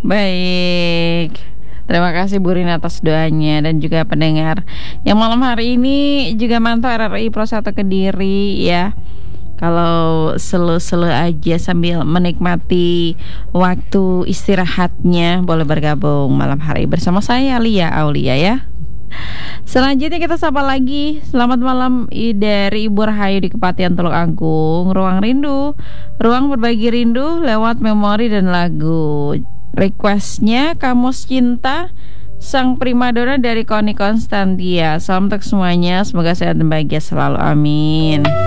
Baik. Terima kasih Bu Rina atas doanya dan juga pendengar yang malam hari ini juga mantau RRI Pro 1 Kediri ya. Kalau selu-selu aja sambil menikmati waktu istirahatnya, boleh bergabung malam hari bersama saya Lia Aulia ya. Selanjutnya kita sapa lagi. Selamat malam dari Ibu Rahayu di Kepatihan Teluk Agung. Ruang rindu, ruang berbagi rindu lewat memori dan lagu. Requestnya Kamus Cinta Sang Primadona dari Koni Konstantia. Salam untuk semuanya, semoga sehat dan bahagia selalu, amin.